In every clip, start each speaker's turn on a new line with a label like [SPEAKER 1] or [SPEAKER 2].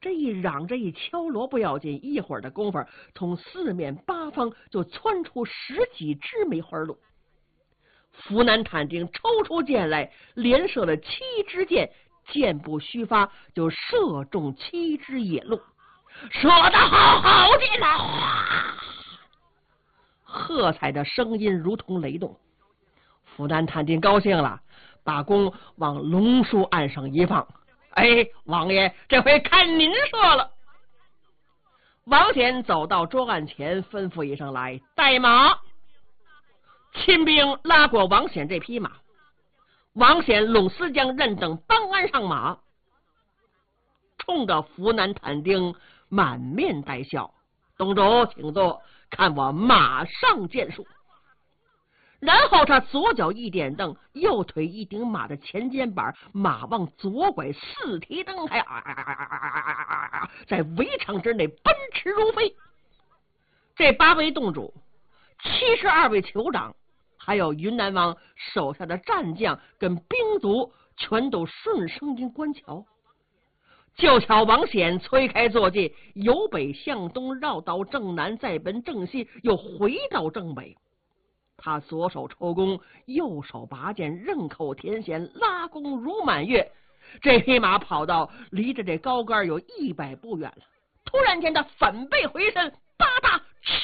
[SPEAKER 1] 这一嚷这一敲锣不要紧，一会儿的功夫，从四面八方就窜出10几支梅花鹿。扶南探丁抽出箭来，连射了7支箭，箭不虚发，就射中7只野鹿。射得好劲啊！喝彩的声音如同雷动。扶南探丁高兴了，把弓往龙树岸上一放。哎，王爷，这回看您说了。王显走到桌案前，吩咐一声来，带马。亲兵拉过王显这匹马，王显、陇思江、任等帮鞍上马，冲着扶南探丁满面带笑：“东主请坐，看我马上剑术。”然后他左脚一点蹬，右腿一顶马的前肩膀，马往左拐，4蹄蹬开，在围场之内奔驰如飞。这8位洞主、72位酋长，还有云南王手下的战将跟兵卒，全都顺声音观瞧。就瞧王显催开坐骑，由北向东绕到正南，再奔正西，又回到正北。他左手抽弓，右手拔剑，刃口填弦，拉弓如满月。这匹马跑到离着这高杆有100步远了，突然间他反背回身，吧嗒，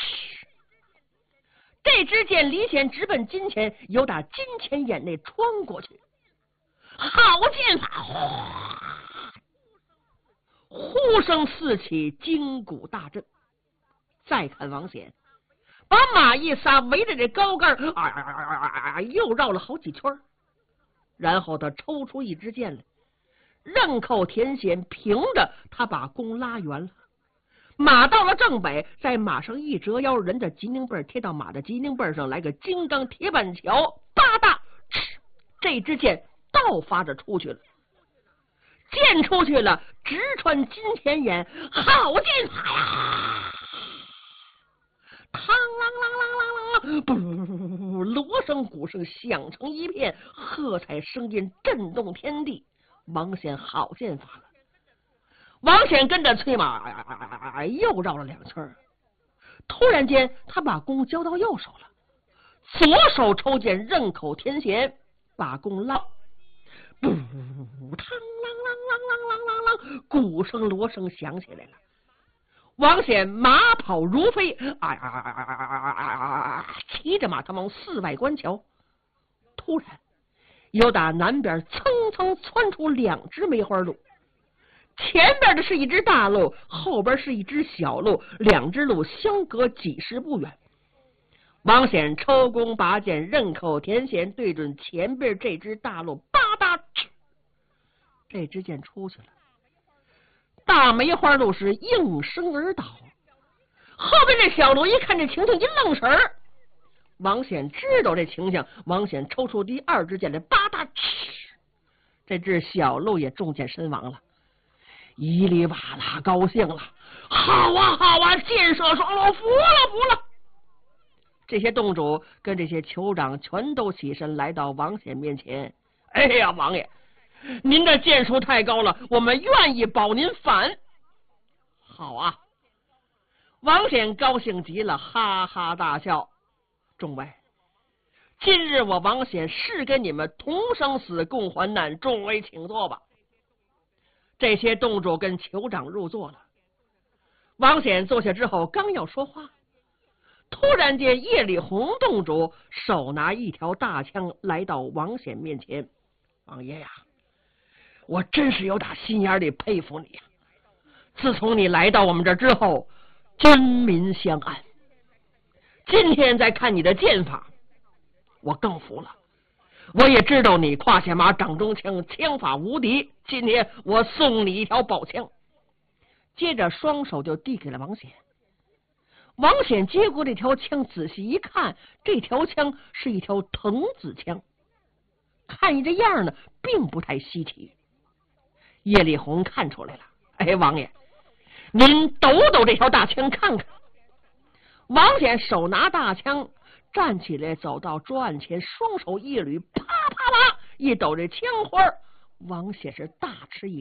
[SPEAKER 1] 这支箭离弦直奔金钱，由打金钱眼内穿过去。好剑法！呼声四起，筋骨大震。再看王显，把马一撒，围着这高杆又绕了好几圈，然后他抽出一支箭来，刃扣填弦，凭着他把弓拉圆了。马到了正北，在马上一折腰，人的脊梁背贴到马的脊梁背上，来个金刚铁板桥，吧嗒，这支箭倒发着出去了。箭出去了，直穿金钱眼，好箭法呀！嘡啷啷啷啷啷啵，锣声鼓声响成一片，喝彩声音震动天地。王显好剑法了。王显跟着催马又绕了2圈，突然间他把弓交到右手了，左手抽剑，刃口填弦，把弓拉，嘡啷啷啷啷啷啷，鼓声锣声响起来了。王显马跑如飞，骑着马他往寺外观瞧。突然由打南边蹭蹭窜出2只梅花鹿，前边的是一只大鹿，后边是一只小鹿，2只鹿相隔几10步远。王显抽弓拔箭，刃口填弦，对准前边这只大鹿，吧嗒，这支箭出去了。大梅花鹿是应声而倒，后边这小鹿一看这情形，一愣神儿。王显知道这情形，王显抽出第2支箭来，吧嗒，这只小鹿也中箭身亡了。伊里瓦拉高兴了，好啊好啊，箭射双龙，服了服了。这些洞主跟这些酋长全都起身来到王显面前。哎呀，王爷，您的箭术太高了，我们愿意保您反。好啊！王显高兴极了，哈哈大笑。众位，今日我王显是跟你们同生死共患难，众位请坐吧。这些洞主跟酋长入座了。王显坐下之后，刚要说话，突然间叶里红洞主手拿一条大枪来到王显面前。王爷呀，我真是有打心眼里佩服你呀！自从你来到我们这之后，军民相安。今天再看你的剑法，我更服了。我也知道你胯下马，掌中枪，枪法无敌。今天我送你一条宝枪。接着双手就递给了王显。王显接过这条枪，仔细一看，这条枪是一条藤子枪，看这样呢，并不太稀奇。叶里红看出来了，哎，王爷，您抖抖这条大枪看看。王显手拿大枪，站起来走到桌案前，双手一捋，啪啪啪一抖这枪花。王显是大吃一